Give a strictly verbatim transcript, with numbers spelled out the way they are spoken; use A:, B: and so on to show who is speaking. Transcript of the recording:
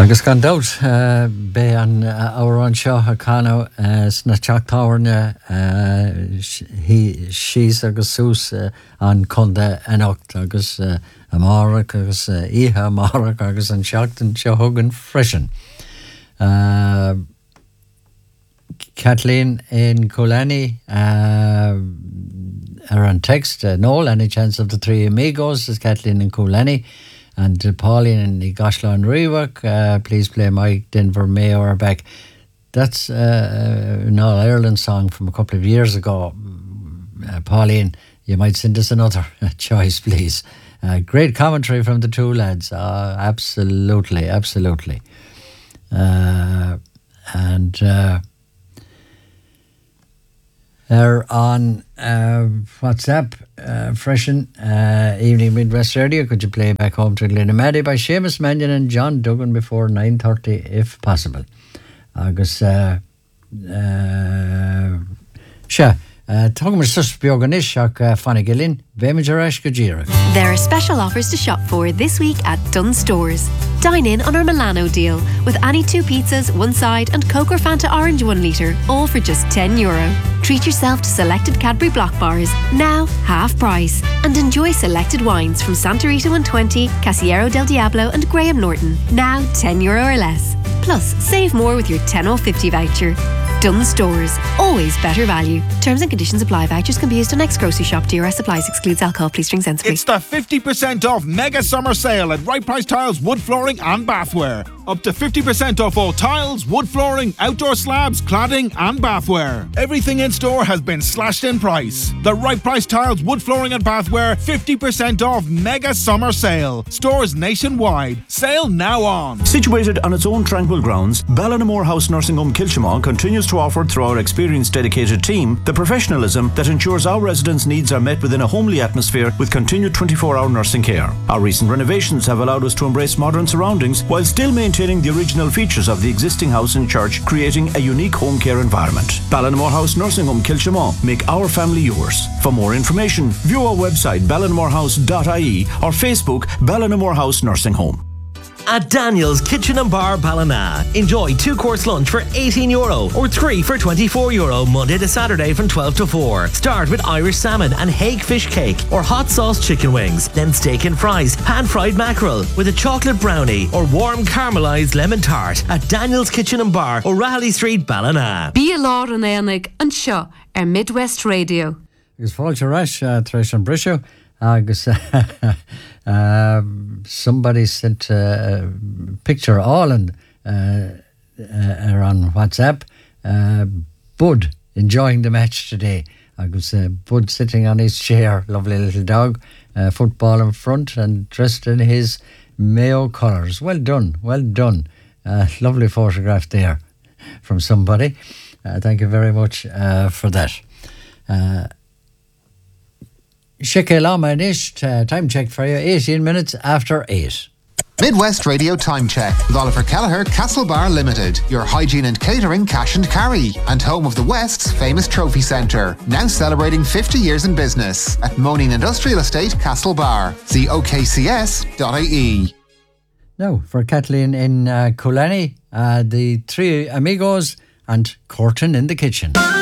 A: Agus gan doubt uh, be an uh, our an seo a cano uh, sna teachtáirne uh, he she's agus sús uh, an conda anocht agus uh, amárach agus uh, ihe amárach agus an seachtain seo thugann freisin. Uh, Kathleen in Coolani uh, are on text. Uh, Noel, any chance of the three amigos? Is Kathleen in Coolani. And uh, Pauline in the Gashla and Rework, uh, please play Mike Denver Mayor back. That's uh, an All Ireland song from a couple of years ago. Uh, Pauline, you might send us another choice, please. Uh, great commentary from the two lads. Uh, absolutely, absolutely. Uh, and uh, they're on uh, WhatsApp, uh, freshen, uh, Evening Midwest Radio. Could you play Back Home to Glenamady by Seamus Mannion and John Duggan before nine thirty, if possible? Agus, uh, uh, sure. Tugmar sus bioganish ach Fanny Gillin, Vemajarash Gajira.
B: There are special offers to shop for this week at Dunnes Stores. Dine in on our Milano deal with any two pizzas, one side, and Coke or Fanta Orange one litre, all for just ten euro. Treat yourself to selected Cadbury Block bars, now half price, and enjoy selected wines from Santa Rita one twenty, Casiero del Diablo, and Graham Norton, now ten euro or less. Plus, save more with your ten off fifty voucher. Dunnes Stores, always better value. Terms and conditions apply. Vouchers can be used on ex-grocery shop. D R S supplies, excludes alcohol. Please drink sensibly.
C: It's the fifty percent off mega summer sale at Right Price Tiles, wood flooring and bathware. Up to fifty percent off all tiles, wood flooring, outdoor slabs, cladding and bathware. Everything in store has been slashed in price. The Right Price Tiles, wood flooring and bathware, fifty percent off mega summer sale. Stores nationwide. Sale now on.
D: Situated on its own tranquil grounds, Ballinamore House Nursing Home Kilchimau continues to offer, through our experienced dedicated team, the professionalism that ensures our residents' needs are met within a homely atmosphere with continued twenty-four hour nursing care. Our recent renovations have allowed us to embrace modern surroundings while still maintaining the original features of the existing house and church, creating a unique home care environment. Ballinamore House Nursing Home Kilchimau. Make our family yours. For more information, view our website ballinamore house dot I E or Facebook Ballinamore House Nursing Home.
E: At Daniel's Kitchen and Bar Ballina, enjoy two-course lunch for eighteen euro or three for twenty-four euro Monday to Saturday from twelve to four. Start with Irish salmon and hake fish cake or hot sauce chicken wings, then steak and fries, pan-fried mackerel with a chocolate brownie or warm caramelised lemon tart at Daniel's Kitchen and Bar, O'Reilly Street, Ballina.
F: Bí lá an éanaig an seo ar Midwest Radio.
A: Agus fáilte rash uh, treis an brisio. Agus uh, somebody sent a picture all and uh, uh, on WhatsApp. Uh, Bud enjoying the match today. Agus uh, Bud sitting on his chair, lovely little dog, uh, football in front and dressed in his Mayo colours. Well done, well done. Uh, lovely photograph there from somebody. Uh, thank you very much uh, for that. Uh, Uh, time check for you, eighteen minutes after eight.
G: Midwest Radio Time Check with Oliver Kelleher, Castlebar Limited, your hygiene and catering cash and carry, and home of the West's famous trophy centre, now celebrating fifty years in business at Moaning Industrial Estate, Castlebar. See O K C S dot I E.
A: Now, for Kathleen in uh, Coolani, uh, the three amigos and Corton in the kitchen.